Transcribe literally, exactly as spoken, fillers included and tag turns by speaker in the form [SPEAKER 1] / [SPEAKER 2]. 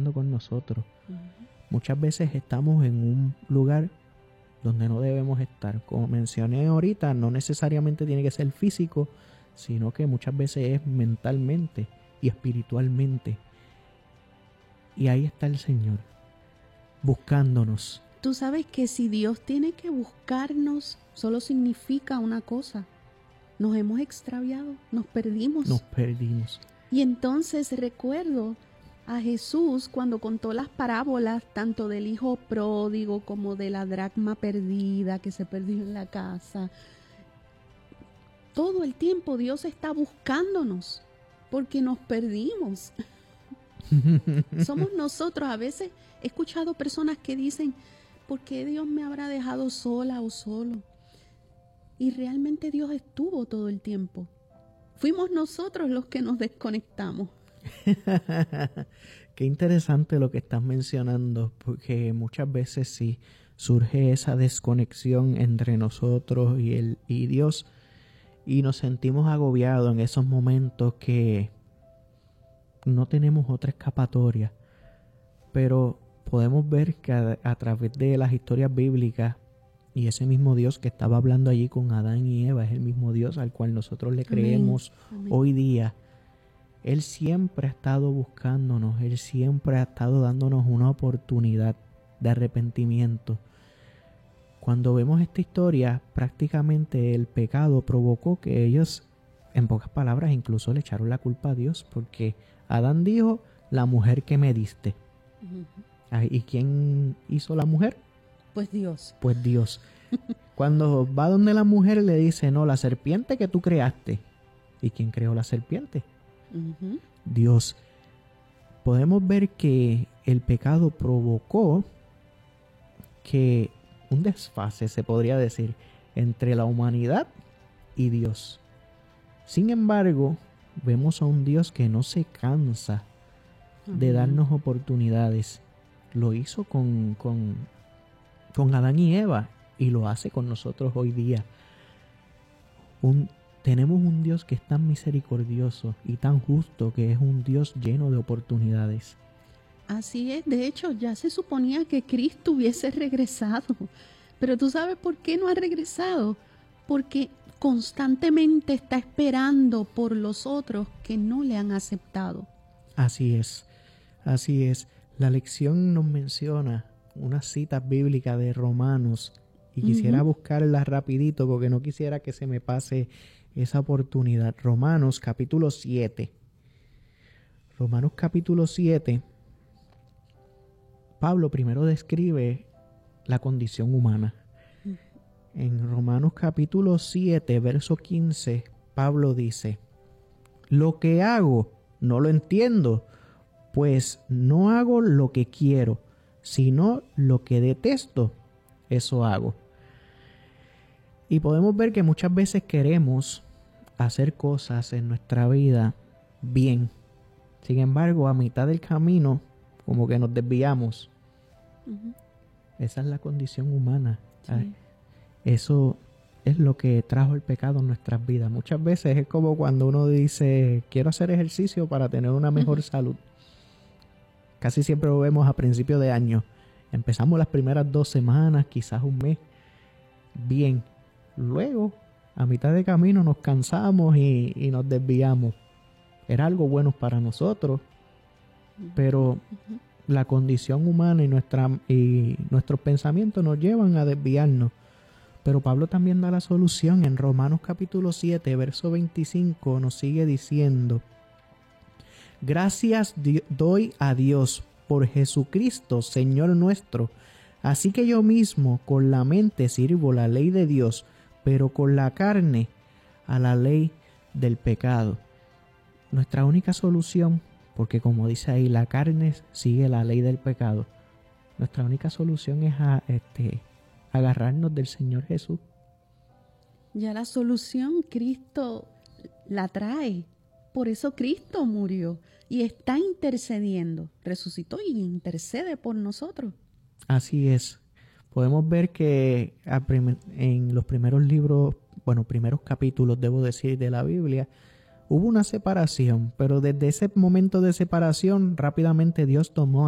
[SPEAKER 1] tratando con nosotros.
[SPEAKER 2] Uh-huh.
[SPEAKER 1] Muchas veces estamos en un lugar donde no debemos estar. Como mencioné ahorita, no necesariamente tiene que ser físico, sino que muchas veces es mentalmente y espiritualmente. Y ahí está el Señor, buscándonos.
[SPEAKER 2] Tú sabes que si Dios tiene que buscarnos, solo significa una cosa: nos hemos extraviado, nos perdimos.
[SPEAKER 1] Nos perdimos.
[SPEAKER 2] Y entonces recuerdo a Jesús cuando contó las parábolas tanto del hijo pródigo como de la dracma perdida que se perdió en la casa. Todo el tiempo Dios está buscándonos porque nos perdimos. Somos nosotros. A veces he escuchado personas que dicen: ¿por qué Dios me habrá dejado sola o solo? Y realmente Dios estuvo todo el tiempo. Fuimos nosotros los que nos desconectamos.
[SPEAKER 1] Qué interesante lo que estás mencionando, porque muchas veces sí surge esa desconexión entre nosotros y, el, y Dios, y nos sentimos agobiados en esos momentos que no tenemos otra escapatoria. Pero podemos ver que a, a través de las historias bíblicas, y ese mismo Dios que estaba hablando allí con Adán y Eva es el mismo Dios al cual nosotros le creemos
[SPEAKER 2] Amén. Amén.
[SPEAKER 1] hoy día. Él siempre ha estado buscándonos, Él siempre ha estado dándonos una oportunidad de arrepentimiento. Cuando vemos esta historia, prácticamente el pecado provocó que ellos, en pocas palabras, incluso le echaron la culpa a Dios, porque Adán dijo: la mujer que me diste.
[SPEAKER 2] Uh-huh.
[SPEAKER 1] ¿Y quién hizo la mujer?
[SPEAKER 2] Pues Dios.
[SPEAKER 1] Pues Dios. Cuando va donde la mujer le dice: no, la serpiente que tú creaste. ¿Y quién creó la serpiente?
[SPEAKER 2] Uh-huh.
[SPEAKER 1] Dios. Podemos ver que el pecado provocó que un desfase, se podría decir, entre la humanidad y Dios. Sin embargo, vemos a un Dios que no se cansa uh-huh. de darnos oportunidades. Lo hizo con, con, con Adán y Eva y lo hace con nosotros hoy día. Un Tenemos un Dios que es tan misericordioso y tan justo, que es un Dios lleno de oportunidades.
[SPEAKER 2] Así es. De hecho, ya se suponía que Cristo hubiese regresado. Pero ¿tú sabes por qué no ha regresado? Porque constantemente está esperando por los otros que no le han aceptado.
[SPEAKER 1] Así es. Así es. La lección nos menciona unas citas bíblicas de Romanos. Y quisiera uh-huh. buscarlas rapidito porque no quisiera que se me pase esa oportunidad. Romanos capítulo siete. Romanos capítulo siete. Pablo primero describe la condición humana. Uh-huh. En Romanos capítulo siete, verso quince, Pablo dice: lo que hago no lo entiendo, pues no hago lo que quiero, sino lo que detesto, eso hago. Y podemos ver que muchas veces queremos hacer cosas en nuestra vida bien. Sin embargo, a mitad del camino, como que nos desviamos. Uh-huh. Esa es la condición humana. Sí. Ay, eso es lo que trajo el pecado en nuestras vidas. Muchas veces es como cuando uno dice: quiero hacer ejercicio para tener una mejor uh-huh. salud. Casi siempre lo vemos a principio de año. Empezamos las primeras dos semanas, quizás un mes, bien. Luego, a mitad de camino nos cansamos y, y nos desviamos. Era algo bueno para nosotros, pero uh-huh. la condición humana y, nuestra, y nuestros pensamientos nos llevan a desviarnos. Pero Pablo también da la solución. En Romanos capítulo siete, verso veinticinco, nos sigue diciendo: gracias di- doy a Dios por Jesucristo, Señor nuestro. Así que yo mismo con la mente sirvo la ley de Dios, pero con la carne a la ley del pecado. Nuestra única solución, porque como dice ahí, la carne sigue la ley del pecado. Nuestra única solución es a, este, agarrarnos del Señor Jesús.
[SPEAKER 2] Ya la solución Cristo la trae. Por eso Cristo murió y está intercediendo. Resucitó y intercede por nosotros.
[SPEAKER 1] Así es. Podemos ver que en los primeros libros, bueno, primeros capítulos, debo decir, de la Biblia, hubo una separación, pero desde ese momento de separación, rápidamente Dios tomó